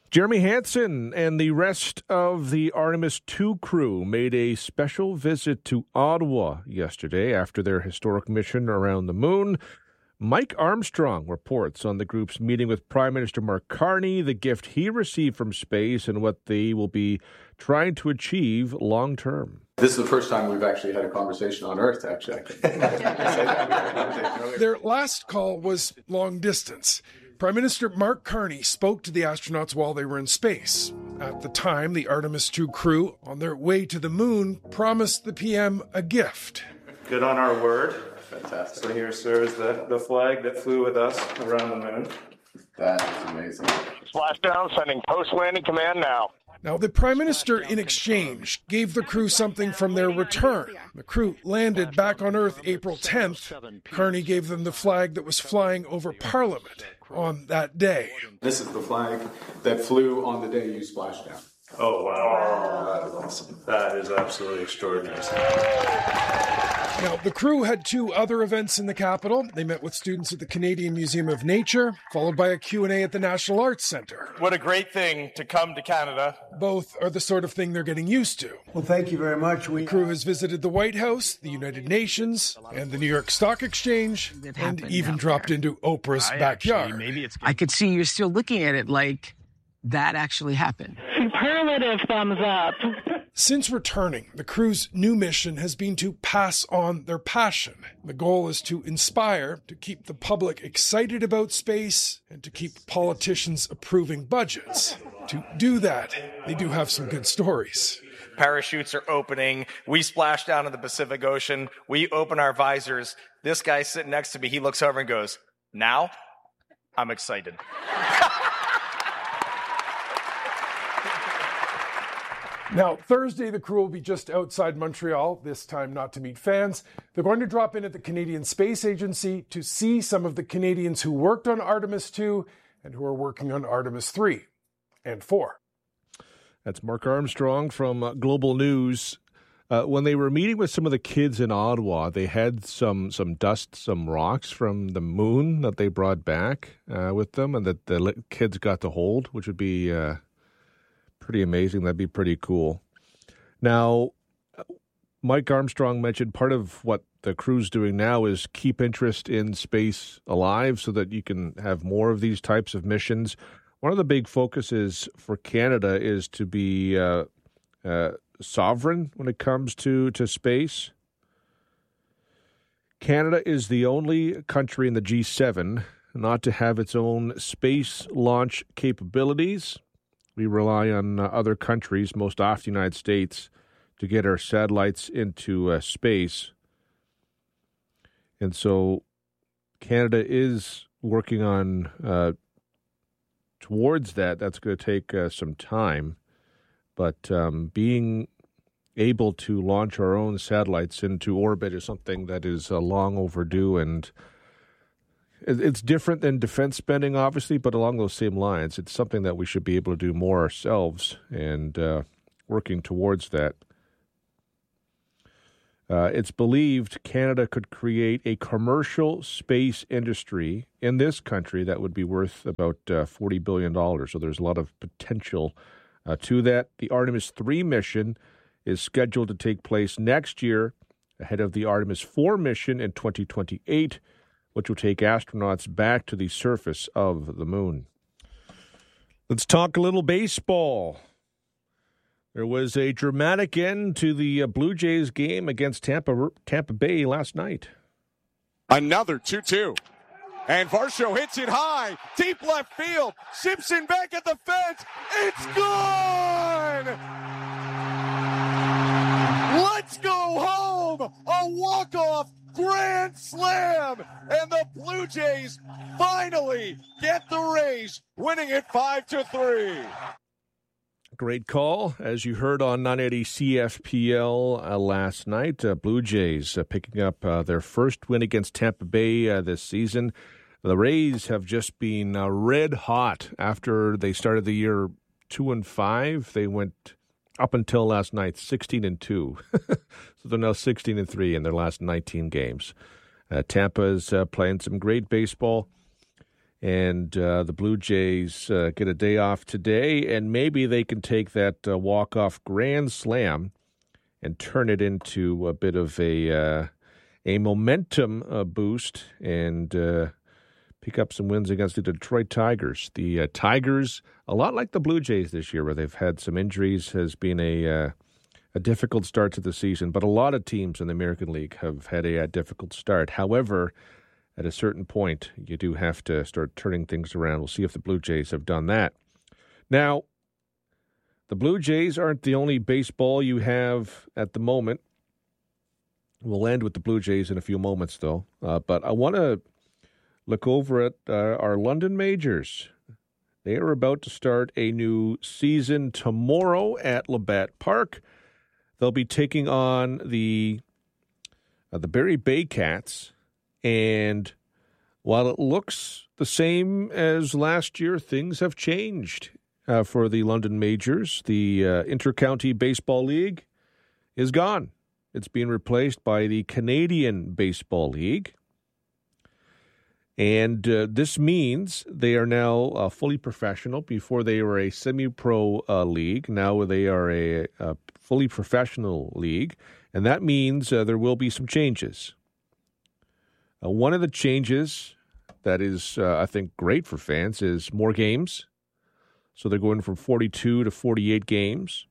Jeremy Hansen and the rest of the Artemis II crew made a special visit to Ottawa yesterday after their historic mission around the moon. Mike Armstrong reports on the group's meeting with Prime Minister Mark Carney, the gift he received from space, and what they will be trying to achieve long term. This is the first time we've actually had a conversation on Earth, actually. Their last call was long distance. Prime Minister Mark Carney spoke to the astronauts while they were in space. At the time, the Artemis II crew, on their way to the moon, promised the PM a gift. Good on our word. Fantastic. So here, sir, is the flag that flew with us around the moon. That is amazing. Splashdown, sending post-landing command now. Now, the Prime Minister, in exchange, gave the crew something from their return. The crew landed back on Earth April 10th. Carney gave them the flag that was flying over Parliament on that day. This is the flag that flew on the day you splashed down. Oh, wow. That is awesome. That is absolutely extraordinary. Now, the crew had two other events in the capital. They met with students at the Canadian Museum of Nature, followed by a Q&A at the National Arts Centre. What a great thing to come to Canada. Both are the sort of thing they're getting used to. Well, thank you very much. The crew has visited the White House, the United Nations, and the New York Stock Exchange, and even dropped into Oprah's backyard. I could see you're still looking at it like that actually happened. Superlative thumbs up. Since returning, the crew's new mission has been to pass on their passion. The goal is to inspire, to keep the public excited about space, and to keep politicians approving budgets. To do that, they do have some good stories. Parachutes are opening. We splash down in the Pacific Ocean. We open our visors. This guy sitting next to me, he looks over and goes, "Now I'm excited." Now, Thursday, the crew will be just outside Montreal, this time not to meet fans. They're going to drop in at the Canadian Space Agency to see some of the Canadians who worked on Artemis II and who are working on Artemis III and IV. That's Mark Armstrong from Global News. When they were meeting with some of the kids in Ottawa, they had some dust, some rocks from the moon that they brought back with them and that the kids got to hold, which would be pretty amazing. That'd be pretty cool. Now, Mike Armstrong mentioned part of what the crew's doing now is keep interest in space alive so that you can have more of these types of missions. One of the big focuses for Canada is to be sovereign when it comes to space. Canada is the only country in the G7 not to have its own space launch capabilities. We rely on other countries, most often the United States, to get our satellites into space. And so Canada is working on towards that. That's going to take some time. But being able to launch our own satellites into orbit is something that is long overdue, and it's different than defense spending, obviously, but along those same lines, it's something that we should be able to do more ourselves and working towards that. It's believed Canada could create a commercial space industry in this country that would be worth about $40 billion. So there's a lot of potential to that. The Artemis III mission is scheduled to take place next year ahead of the Artemis IV mission in 2028, which will take astronauts back to the surface of the moon. Let's talk a little baseball. There was a dramatic end to the Blue Jays game against Tampa Bay last night. Another 2-2. And Varsho hits it high, deep left field. Simpson back at the fence. It's gone! Let's go home! A walk-off grand slam! And the Blue Jays finally get the race, winning it 5-3. Great call. As you heard on 980 CFPL last night, Blue Jays picking up their first win against Tampa Bay this season. The Rays have just been red hot after they started the year 2-5. They went up until last night 16-2. So they're now 16-3 in their last 19 games. Tampa is playing some great baseball. And the Blue Jays get a day off today, and maybe they can take that walk-off grand slam and turn it into a bit of a momentum boost and pick up some wins against the Detroit Tigers. The Tigers, a lot like the Blue Jays this year, where they've had some injuries, has been a difficult start to the season. But a lot of teams in the American League have had a difficult start. However, at a certain point, you do have to start turning things around. We'll see if the Blue Jays have done that. Now, the Blue Jays aren't the only baseball you have at the moment. We'll end with the Blue Jays in a few moments, though. But I want to look over at our London Majors. They are about to start a new season tomorrow at Labatt Park. They'll be taking on the Barrie Baycats. And while it looks the same as last year, things have changed for the London Majors. The Intercounty Baseball League is gone. It's being replaced by the Canadian Baseball League. And this means they are now fully professional. Before they were a semi-pro league. Now they are a fully professional league. And that means there will be some changes. One of the changes that is, I think, great for fans is more games. So they're going from 42 to 48 games.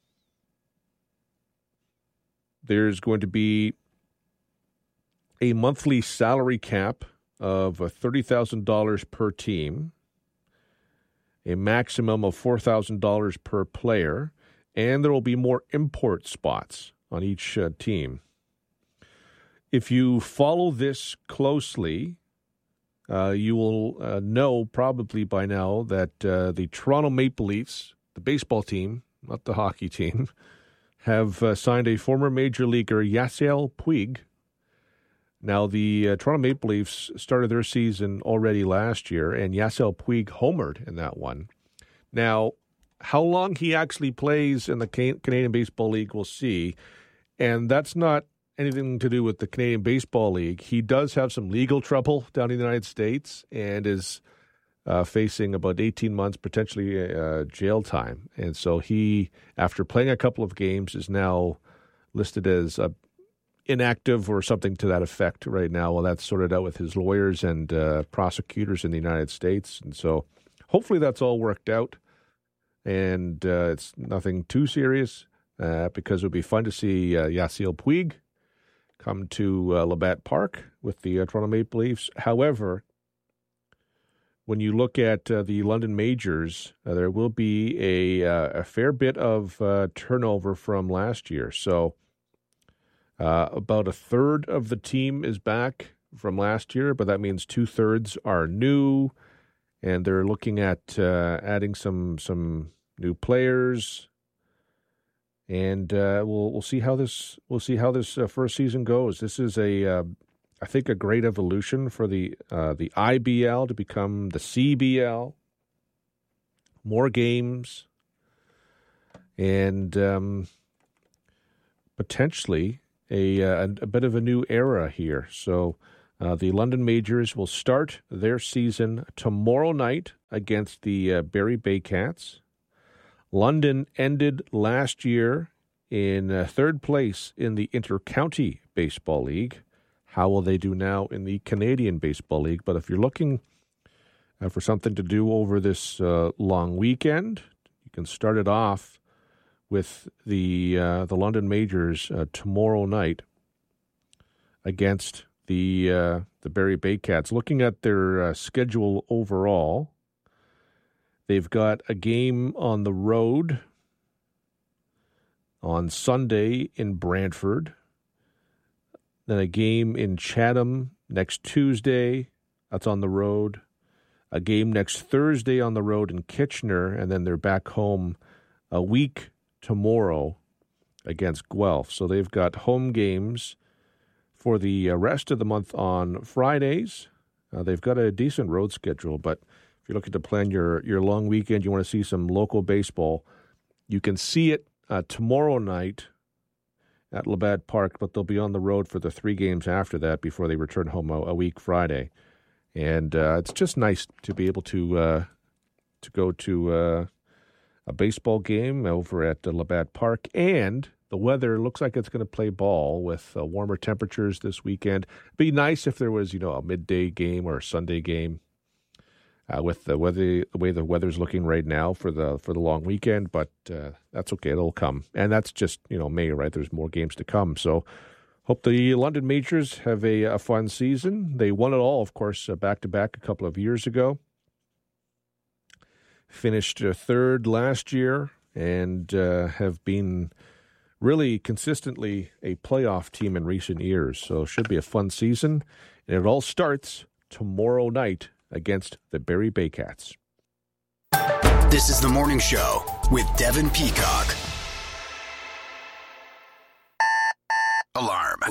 There's going to be a monthly salary cap of $30,000 per team, a maximum of $4,000 per player, and there will be more import spots on each team. If you follow this closely, you will know probably by now that the Toronto Maple Leafs, the baseball team, not the hockey team, have signed a former major leaguer, Yasiel Puig. Now, the Toronto Maple Leafs started their season already last year, and Yasiel Puig homered in that one. Now, how long he actually plays in the Canadian Baseball League, we'll see. And that's not anything to do with the Canadian Baseball League. He does have some legal trouble down in the United States and is facing about 18 months, potentially jail time. And so he, after playing a couple of games, is now listed as inactive or something to that effect right now. Well, that's sorted out with his lawyers and prosecutors in the United States. And so hopefully that's all worked out. And it's nothing too serious because it would be fun to see Yasiel Puig come to Labatt Park with the Toronto Maple Leafs. However, when you look at the London Majors, there will be a fair bit of turnover from last year. So about a third of the team is back from last year, but that means 2/3 are new, and they're looking at adding some new players. And we'll see how this first season goes. This is I think a great evolution for the IBL to become the CBL. More games, and potentially a bit of a new era here. So the London Majors will start their season tomorrow night against the Barrie Baycats. London ended last year in third place in the Intercounty Baseball League. How will they do now in the Canadian Baseball League? But if you're looking for something to do over this long weekend, you can start it off with the London Majors tomorrow night against the Barrie Baycats. Looking at their schedule overall, they've got a game on the road on Sunday in Brantford, then a game in Chatham next Tuesday, that's on the road, a game next Thursday on the road in Kitchener, and then they're back home a week tomorrow against Guelph. So they've got home games for the rest of the month on Fridays. They've got a decent road schedule, but if you're looking to plan your long weekend, you want to see some local baseball, you can see it tomorrow night at Labatt Park, but they'll be on the road for the 3 games after that before they return home a week Friday. And it's just nice to be able to go to a baseball game over at Labatt Park. And the weather looks like it's going to play ball with warmer temperatures this weekend. It'd be nice if there was, a midday game or a Sunday game with the way the weather's looking right now for the long weekend. But that's okay; it'll come, and that's just May, right? There's more games to come, so hope the London Majors have a fun season. They won it all, of course, back to back a couple of years ago. Finished third last year and have been really consistently a playoff team in recent years. So it should be a fun season. And it all starts tomorrow night against the Barrie Baycats. This is The Morning Show with Devin Peacock. Alarm.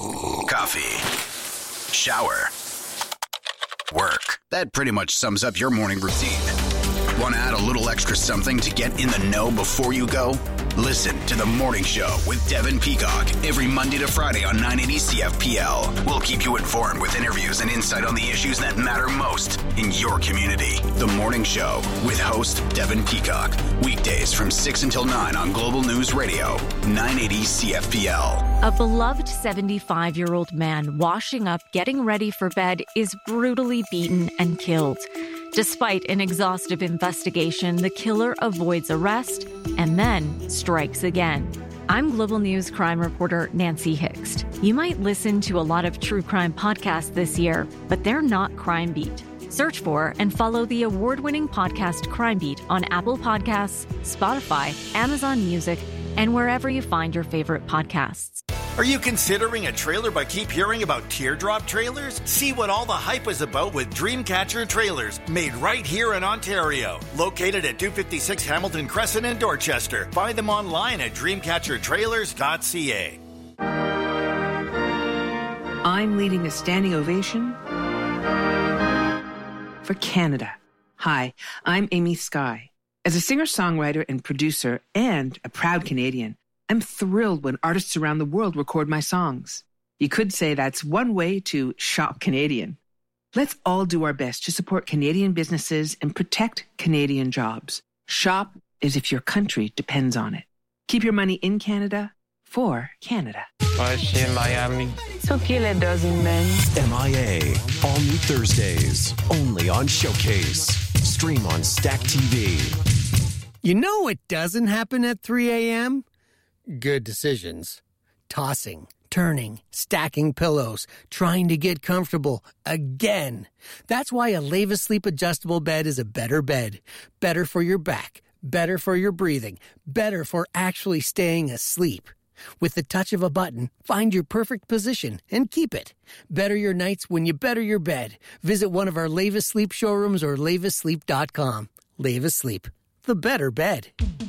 Coffee. Shower. Work. That pretty much sums up your morning routine. Want to add a little extra something to get in the know before you go? Listen to The Morning Show with Devin Peacock every Monday to Friday on 980 CFPL. We'll keep you informed with interviews and insight on the issues that matter most in your community. The Morning Show with host Devin Peacock. Weekdays from 6 until 9 on Global News Radio, 980 CFPL. A beloved 75-year-old man washing up, getting ready for bed, is brutally beaten and killed. Despite an exhaustive investigation, the killer avoids arrest and then strikes again. I'm Global News crime reporter Nancy Hixt. You might listen to a lot of true crime podcasts this year, but they're not Crime Beat. Search for and follow the award-winning podcast Crime Beat on Apple Podcasts, Spotify, Amazon Music, and wherever you find your favorite podcasts. Are you considering a trailer but keep hearing about teardrop trailers? See what all the hype is about with Dreamcatcher Trailers, made right here in Ontario. Located at 256 Hamilton Crescent in Dorchester. Find them online at dreamcatchertrailers.ca. I'm leading a standing ovation for Canada. Hi, I'm Amy Skye. As a singer-songwriter and producer and a proud Canadian, I'm thrilled when artists around the world record my songs. You could say that's one way to shop Canadian. Let's all do our best to support Canadian businesses and protect Canadian jobs. Shop as if your country depends on it. Keep your money in Canada for Canada. in Miami. So kill a dozen men. MIA. All new Thursdays. Only on Showcase. Stream on Stack TV. You know what doesn't happen at 3 a.m.? Good decisions. Tossing, turning, stacking pillows, trying to get comfortable again. That's why a Leva Sleep adjustable bed is a better bed. Better for your back, better for your breathing, better for actually staying asleep. With the touch of a button, find your perfect position and keep it. Better your nights when you better your bed. Visit one of our Leva Sleep showrooms or levasleep.com. Leva Sleep, the better bed.